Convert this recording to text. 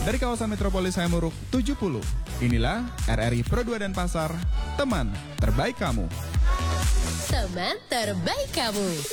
Dari kawasan Metropolis Hayamuruk 70. Inilah RRI Pro 2 Denpasar, teman terbaik kamu. Teman terbaik kamu.